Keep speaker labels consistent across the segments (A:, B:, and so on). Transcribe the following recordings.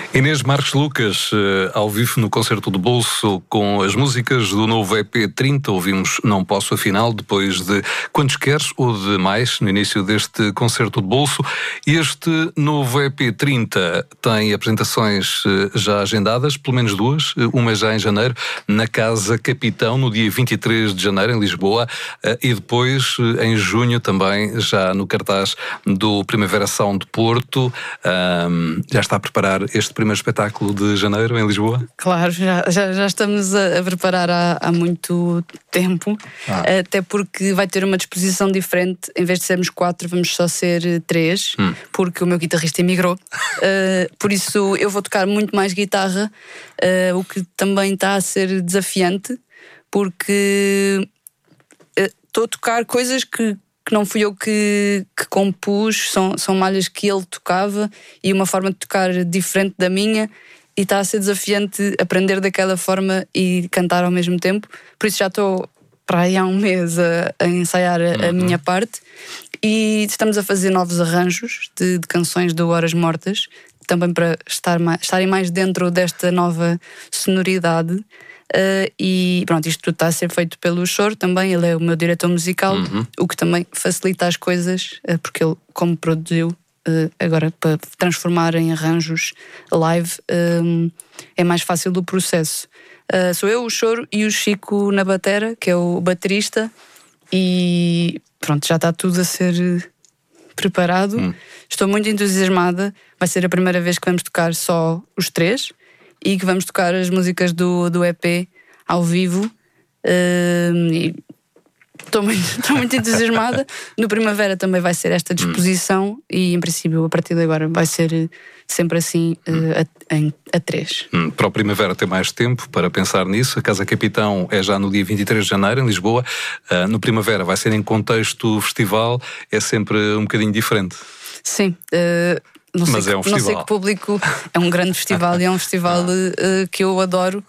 A: Inês Marques Lucas, ao vivo no Concerto de Bolso, com as músicas do novo EP 30. Ouvimos Não Posso Afinal, depois de Quantos Queres ou de Mais, no início deste Concerto de Bolso. Este novo EP 30 tem apresentações já agendadas, pelo menos duas, uma já em janeiro, na Casa Capitão, no dia 23 de janeiro, em Lisboa, e depois, em junho, também, já no cartaz do Primavera Sound de Porto. Já está a preparar este primeiro espetáculo de janeiro em Lisboa?
B: Claro, já estamos a preparar há muito tempo, até porque vai ter uma disposição diferente. Em vez de sermos 4, vamos só ser 3, porque o meu guitarrista emigrou. Por isso eu vou tocar muito mais guitarra, o que também está a ser desafiante, porque estou a tocar coisas que não fui eu que compus, são malhas que ele tocava e uma forma de tocar diferente da minha, e está a ser desafiante aprender daquela forma e cantar ao mesmo tempo. Por isso já estou para aí há um mês a ensaiar a minha parte, e estamos a fazer novos arranjos de canções do Horas Mortas, também para estarem mais dentro desta nova sonoridade. E pronto, isto tudo está a ser feito pelo Choro também, ele é o meu diretor musical, o que também facilita as coisas, porque ele, como produziu, agora para transformar em arranjos live, é mais fácil o processo. Sou eu, o Choro, e o Chico na batera, que é o baterista, e pronto, já está tudo a ser preparado. Estou muito entusiasmada. Vai ser a primeira vez que vamos tocar só os 3 e que vamos tocar as músicas do EP ao vivo. Estou muito entusiasmada. No Primavera também vai ser esta disposição, e em princípio a partir de agora vai ser sempre assim, a 3.
A: Para o Primavera tem mais tempo para pensar nisso. A Casa Capitão é já no dia 23 de janeiro, em Lisboa. No Primavera vai ser em contexto festival, é sempre um bocadinho diferente.
B: Sim,
A: Mas é um festival.
B: Não sei que público. É um grande festival e é um festival que eu adoro.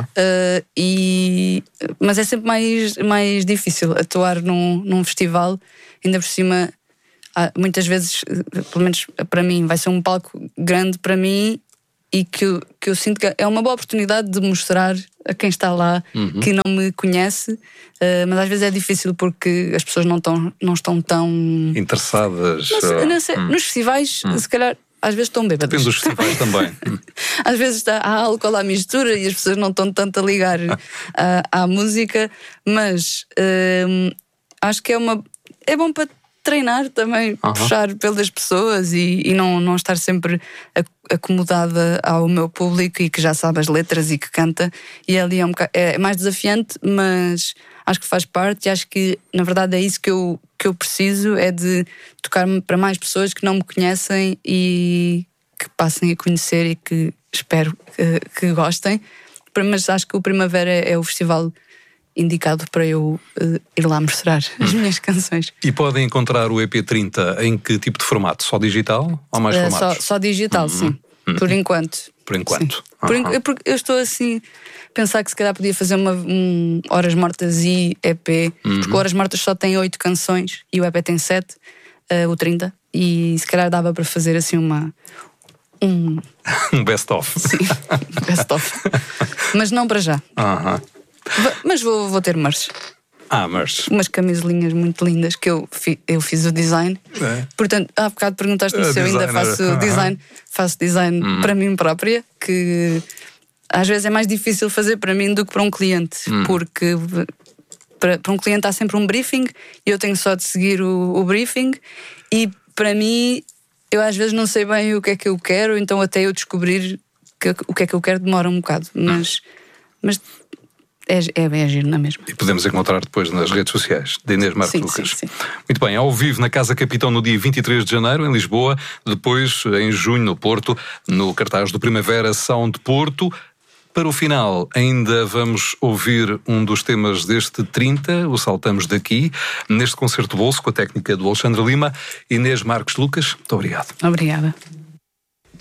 B: Mas é sempre mais difícil atuar num festival. Ainda por cima, muitas vezes, pelo menos para mim, vai ser um palco grande para mim, e que eu sinto que é uma boa oportunidade de mostrar a quem está lá que não me conhece, mas às vezes é difícil porque as pessoas não estão tão
A: interessadas.
B: Não sei, nos festivais, se calhar, às vezes estão bêbadas.
A: Depende dos festivais também.
B: Às vezes há álcool à mistura e as pessoas não estão tanto a ligar à música, mas acho que é bom para treinar também, puxar pelas pessoas e não estar sempre acomodada ao meu público e que já sabe as letras e que canta. E ali é mais desafiante, mas acho que faz parte, e acho que na verdade é isso que eu preciso, é de tocar para mais pessoas que não me conhecem e que passem a conhecer, e que espero que gostem. Mas acho que o Primavera é o festival indicado para eu ir lá mostrar as minhas canções.
A: E podem encontrar o EP 30 em que tipo de formato? Só digital ou mais formatos?
B: Só digital, sim. Por enquanto.
A: Por enquanto.
B: Porque eu estou assim a pensar que se calhar podia fazer Horas Mortas e EP, porque Horas Mortas só tem 8 canções e o EP tem 7, o 30, e se calhar dava para fazer assim um
A: best-of.
B: Sim, best-of. Mas não para já. Mas vou ter merch.
A: Merch.
B: Umas camisolinhas muito lindas que eu fiz o design. Portanto, há bocado perguntaste-me se eu ainda faço design. Faço design para mim própria, que às vezes é mais difícil fazer para mim do que para um cliente, porque para um cliente há sempre um briefing e eu tenho só de seguir o briefing, e para mim eu às vezes não sei bem o que é que eu quero, então até eu descobrir o que é que eu quero demora um bocado, mas é bem giro, não é mesmo?
A: E podemos encontrar depois nas redes sociais de Inês Marques Lucas.
B: Sim.
A: Muito bem, ao vivo na Casa Capitão no dia 23 de janeiro, em Lisboa, depois em junho no Porto, no cartaz do Primavera Sound de Porto. Para o final, ainda vamos ouvir um dos temas deste 30, o Saltamos Daqui, neste Concerto Bolso, com a técnica do Alexandre Lima. Inês Marques Lucas, muito obrigado.
B: Obrigada.